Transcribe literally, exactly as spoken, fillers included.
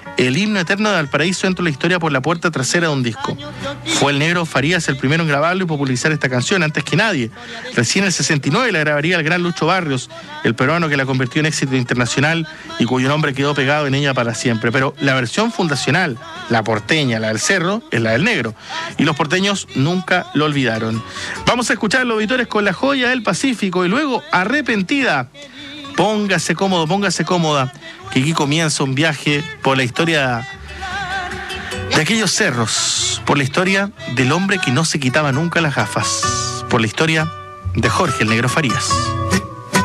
El himno eterno de Valparaíso entró en la historia por la puerta trasera de un disco. Fue el negro Farías el primero en grabarlo y popularizar esta canción antes que nadie. Recién en el sesenta y nueve la grabaría el gran Lucho Barrios, el peruano que la convirtió en éxito internacional y cuyo nombre quedó pegado en ella para siempre. Pero la versión fundacional, la porteña, la del cerro, es la del negro. Y los porteños nunca lo olvidaron. Vamos a escuchar a los auditores con La Joya del Pacífico y luego Arrepentida. Póngase cómodo, póngase cómoda, que aquí comienza un viaje por la historia de aquellos cerros, por la historia del hombre que no se quitaba nunca las gafas, por la historia de Jorge el Negro Farías.